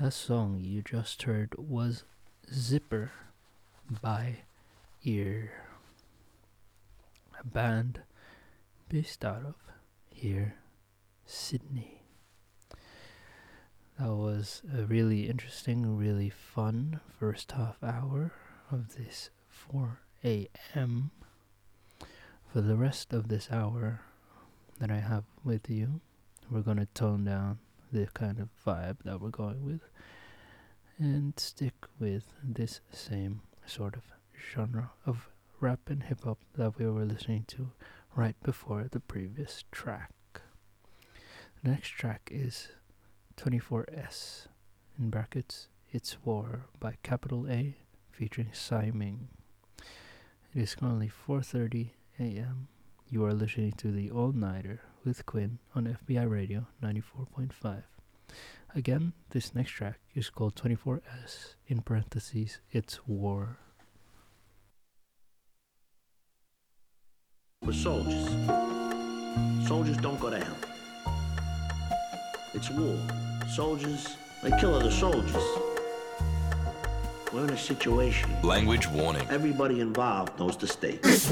That song you just heard was Zipper by Ear, a band based out of here, Sydney. That was a really interesting, really fun first half hour of this 4 a.m. For the rest of this hour that I have with you, we're going to tone down the kind of vibe that we're going with and stick with this same sort of genre of rap and hip hop that we were listening to right before the previous track. The next track is 24S, in brackets, It's War by Capital A featuring Sai Ming. It is currently 4:30 a.m. You are listening to the All Nighter with Quinn on FBI Radio 94.5. Again, this next track is called 24S, in parentheses, It's War. We're soldiers. Soldiers don't go down. It's war. Soldiers, they kill other soldiers. We're in a situation. Language warning. Everybody involved knows the stakes.